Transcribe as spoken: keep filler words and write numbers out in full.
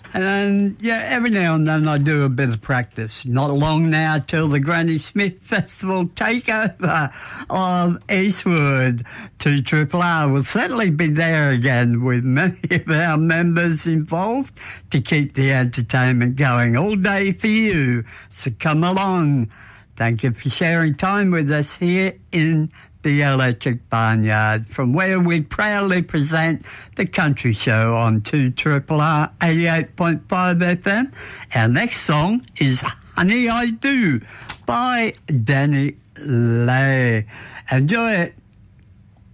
And, yeah, every now and then I do a bit of practice. Not long now till the Granny Smith Festival takeover of Eastwood. two Triple R will certainly be there again with many of our members involved to keep the entertainment going all day for you. So come along. Thank you for sharing time with us here in the Electric Barnyard, from where we proudly present the Country Show on two Triple R eighty-eight point five F M. Our next song is Honey I Do by Danny Lay. Enjoy it.